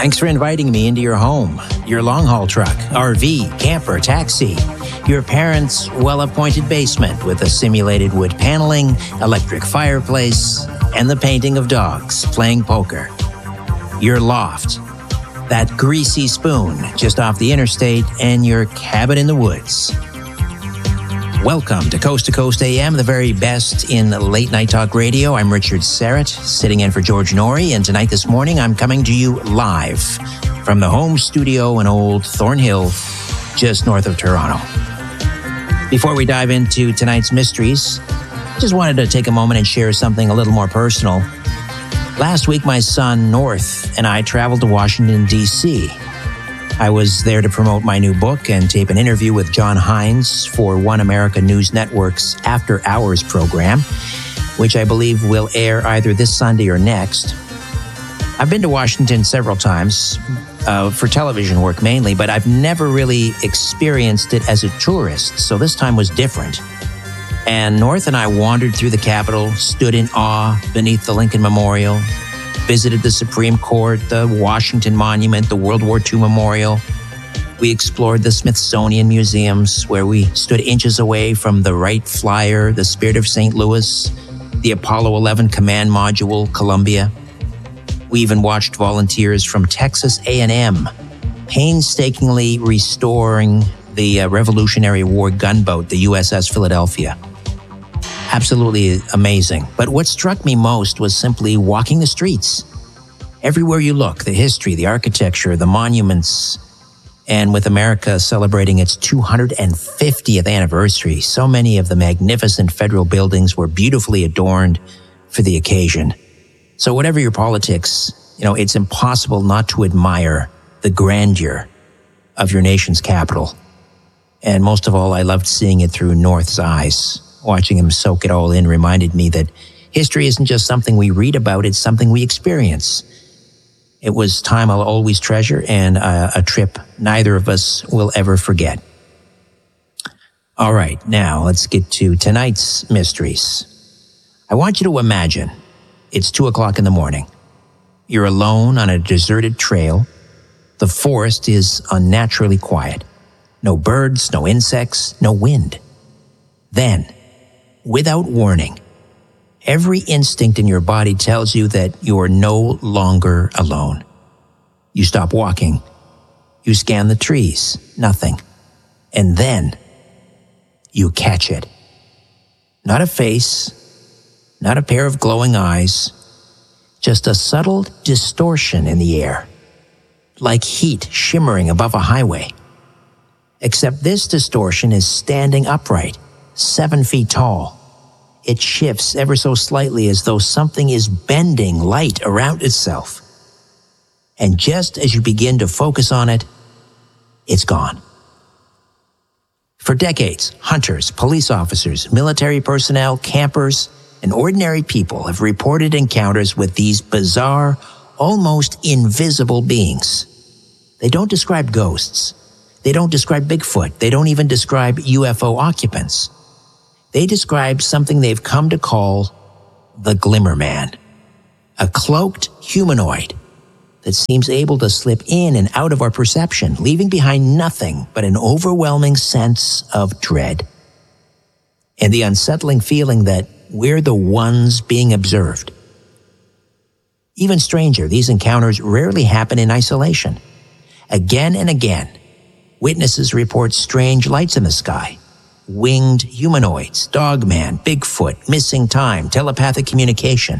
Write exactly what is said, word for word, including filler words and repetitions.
Thanks for inviting me into your home, your long-haul truck, R V, camper, taxi, your parents' well-appointed basement with a simulated wood paneling, electric fireplace, and the painting of dogs playing poker. Your loft, that greasy spoon just off the interstate, and your cabin in the woods. Welcome to Coast to Coast A M, the very best in late night talk radio. I'm Richard Serrett, sitting in for George Norrie, and tonight this morning I'm coming to you live from the home studio in Old Thornhill, just north of Toronto. Before we dive into tonight's mysteries, I just wanted to take a moment and share something a little more personal. Last week, my son North and I traveled to Washington, D C I was there to promote my new book and tape an interview with John Hines for One America News Network's After Hours program, which I believe will air either this Sunday or next. I've been to Washington several times, uh, for television work mainly, but I've never really experienced it as a tourist, so this time was different. And North and I wandered through the Capitol, stood in awe beneath the Lincoln Memorial, visited the Supreme Court, the Washington Monument, the World War Two Memorial. We explored the Smithsonian museums, where we stood inches away from the Wright Flyer, the Spirit of Saint Louis, the Apollo eleven Command Module, Columbia. We even watched volunteers from Texas A and M painstakingly restoring the uh, Revolutionary War gunboat, the U S S Philadelphia. Absolutely amazing. But what struck me most was simply walking the streets. Everywhere you look, the history, the architecture, the monuments, and with America celebrating its two hundred fiftieth anniversary, so many of the magnificent federal buildings were beautifully adorned for the occasion. So whatever your politics, you know, it's impossible not to admire the grandeur of your nation's capital. And most of all, I loved seeing it through North's eyes. Watching him soak it all in reminded me that history isn't just something we read about, it's something we experience. It was time I'll always treasure, and a, a trip neither of us will ever forget. All right, now let's get to tonight's mysteries. I want you to imagine it's two o'clock in the morning. You're alone on a deserted trail. The forest is unnaturally quiet. No birds, no insects, no wind. Then, without warning, every instinct in your body tells you that you are no longer alone. You stop walking. You scan the trees. Nothing. And then, you catch it. Not a face, not a pair of glowing eyes, just a subtle distortion in the air, like heat shimmering above a highway. Except this distortion is standing upright, seven feet tall. It shifts ever so slightly as though something is bending light around itself. And just as you begin to focus on it, it's gone. For decades, hunters, police officers, military personnel, campers, and ordinary people have reported encounters with these bizarre, almost invisible beings. They don't describe ghosts. They don't describe Bigfoot. They don't even describe U F O occupants. They describe something they've come to call the Glimmer Man, a cloaked humanoid that seems able to slip in and out of our perception, leaving behind nothing but an overwhelming sense of dread and the unsettling feeling that we're the ones being observed. Even stranger, these encounters rarely happen in isolation. Again and again, witnesses report strange lights in the sky, winged humanoids, dogman, Bigfoot, missing time, telepathic communication.